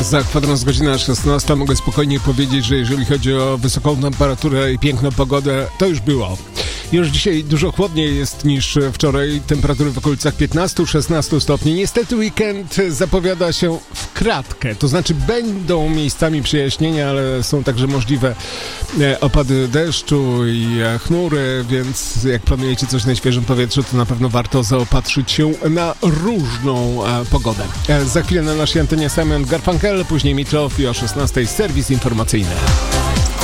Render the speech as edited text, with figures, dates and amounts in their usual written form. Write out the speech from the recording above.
Za kwadrans godzina 16 mogę spokojnie powiedzieć, że jeżeli chodzi o wysoką temperaturę i piękną pogodę, to już było. Już dzisiaj dużo chłodniej jest niż wczoraj, temperatury w okolicach 15-16 stopni. Niestety weekend zapowiada się w kratkę, to znaczy będą miejscami przejaśnienia, ale są także możliwe opady deszczu i chmury, więc jak planujecie coś na świeżym powietrzu, to na pewno warto zaopatrzyć się na różną pogodę. Za chwilę na naszej antenie Simon Garfunkel, później Mitrow i o 16 serwis informacyjny.